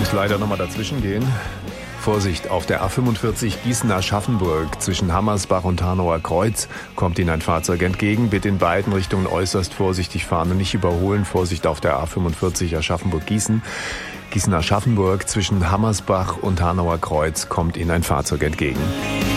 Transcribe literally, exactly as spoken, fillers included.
muss leider nochmal dazwischen gehen. Vorsicht, auf der A fünfundvierzig Gießen-Aschaffenburg zwischen Hammersbach und Hanauer Kreuz kommt Ihnen ein Fahrzeug entgegen. Bitte in beiden Richtungen äußerst vorsichtig fahren und nicht überholen. Vorsicht auf der A fünfundvierzig Aschaffenburg-Gießen. Gießen-Aschaffenburg zwischen Hammersbach und Hanauer Kreuz kommt Ihnen ein Fahrzeug entgegen.